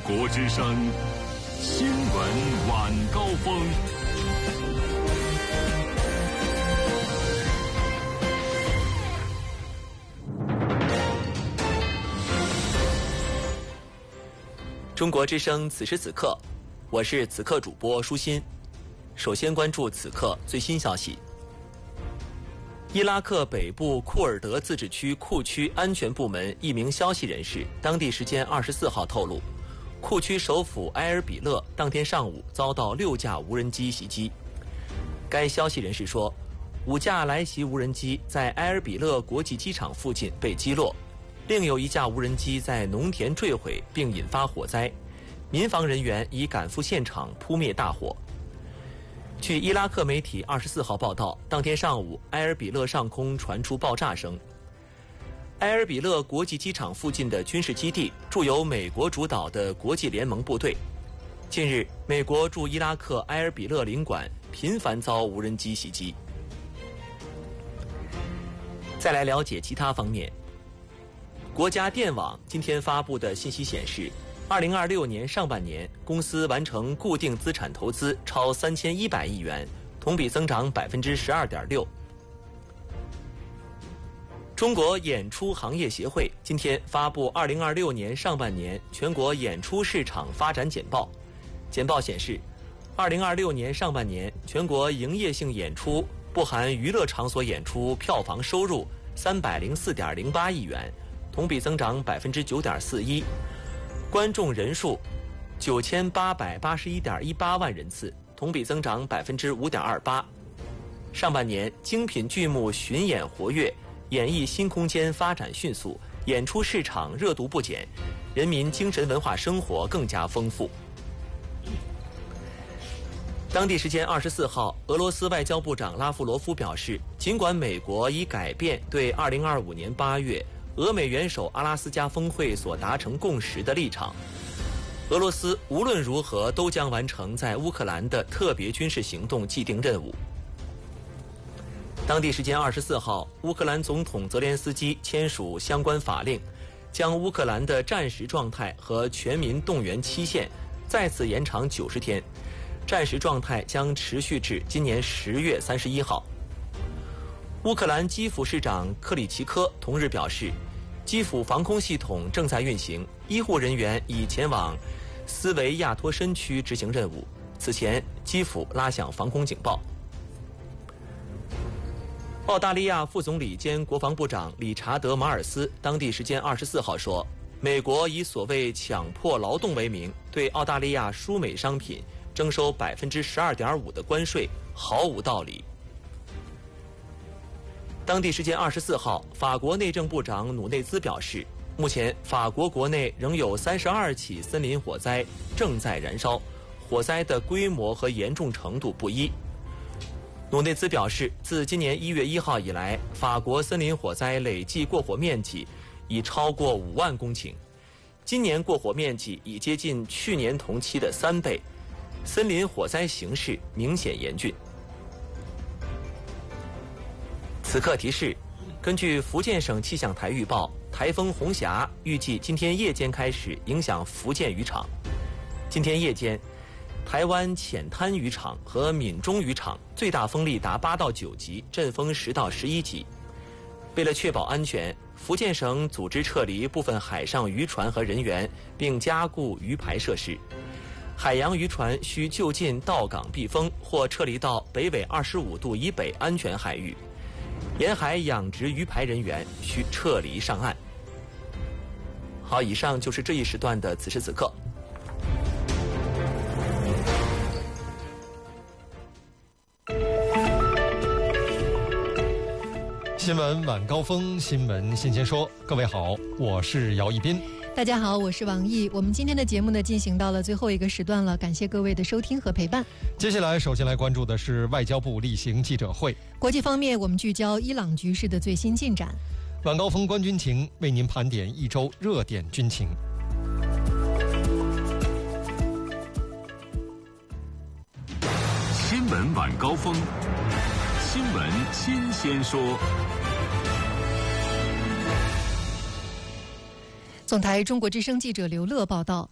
国之声新闻晚高峰。 中国之声此时此刻，我是此刻主播舒心。首先关注此刻最新消息。伊拉克北部库尔德自治区库区安全部门一名消息人士，当地时间24号透露，库区首府埃尔比勒当天上午遭到6架无人机袭击。该消息人士说，5架来袭无人机在埃尔比勒国际机场附近被击落，另有1架无人机在农田坠毁并引发火灾，民防人员已赶赴现场扑灭大火。据伊拉克媒体24号报道，当天上午埃尔比勒上空传出爆炸声。埃尔比勒国际机场附近的军事基地驻有美国主导的国际联盟部队。近日，美国驻伊拉克埃尔比勒领馆频繁遭无人机袭击。再来了解其他方面。国家电网今天发布的信息显示，2026年上半年，公司完成固定资产投资超3100亿元，同比增长12.6%。中国演出行业协会今天发布2026年上半年全国演出市场发展简报。简报显示，2026年上半年全国营业性演出（不含娱乐场所演出）票房收入304.08亿元，同比增长9.41%。观众人数9881.18万人次，同比增长5.28%。上半年精品剧目巡演活跃，演艺新空间发展迅速，演出市场热度不减，人民精神文化生活更加丰富。当地时间24号，俄罗斯外交部长拉夫罗夫表示，尽管美国已改变对2025年8月俄美元首阿拉斯加峰会所达成共识的立场，俄罗斯无论如何都将完成在乌克兰的特别军事行动既定任务。当地时间24号，乌克兰总统泽连斯基签署相关法令，将乌克兰的战时状态和全民动员期限再次延长90天，战时状态将持续至今年10月31号。乌克兰基辅市长克里奇科同日表示，基辅防空系统正在运行，医护人员已前往斯维亚托申区执行任务。此前，基辅拉响防空警报。澳大利亚副总理兼国防部长理查德·马尔斯当地时间24号说，美国以所谓强迫劳动为名，对澳大利亚输美商品征收12.5%的关税毫无道理。当地时间24号，法国内政部长努内兹表示，目前法国国内仍有32起森林火灾正在燃烧，火灾的规模和严重程度不一。努内兹表示，自今年1月1号以来，法国森林火灾累计过火面积已超过5万公顷，今年过火面积已接近去年同期的3倍，森林火灾形势明显严峻。此刻提示，根据福建省气象台预报，台风红霞预计今天夜间开始影响福建渔场。今天夜间，台湾浅滩渔场和闽中渔场最大风力达8到9级，阵风10到11级。为了确保安全，福建省组织撤离部分海上渔船和人员，并加固鱼排设施。海洋渔船需就近到港避风，或撤离到北纬25度以北安全海域。沿海养殖鱼排人员需撤离上岸。好，以上就是这一时段的此时此刻。 新闻晚高峰，新闻新鲜说。各位好，我是姚一斌。 大家好，我是王毅。我们今天的节目呢，进行到了最后一个时段了，感谢各位的收听和陪伴。 接下来，首先来关注的是外交部例行记者会。 国际方面，我们聚焦伊朗局势的最新进展。 晚高峰观军情，为您盘点一周热点军情。 新闻晚高峰，新闻新鲜说。 总台中国之声记者刘乐报道，